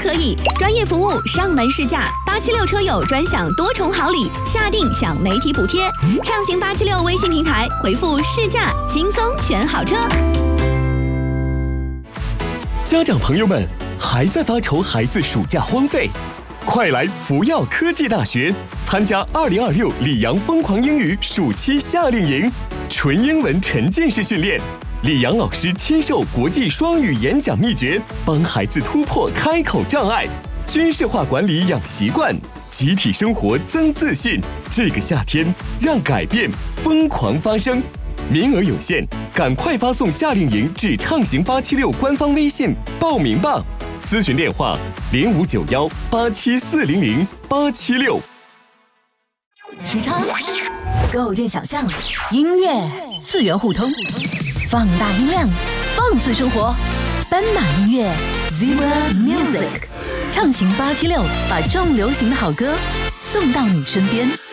可以，专业服务上门试驾，876车友专享多重好礼，下定享媒体补贴。畅行876微信平台回复试驾，轻松选好车。 家长朋友们，还在发愁孩子暑假荒废？快来福耀科技大学参加2026里昂疯狂英语暑期夏令营，纯英文沉浸式训练，李阳老师亲授国际双语演讲秘诀，帮孩子突破开口障碍，军事化管理养习惯，集体生活增自信。这个夏天，让改变疯狂发生。名额有限，赶快发送夏令营至畅行876官方微信报名吧。咨询电话059187400876。 时差，构建想象，音乐次元互通，放大音量，放肆生活。斑马音乐 Zebra Music， 畅行876，把重流行的好歌送到你身边。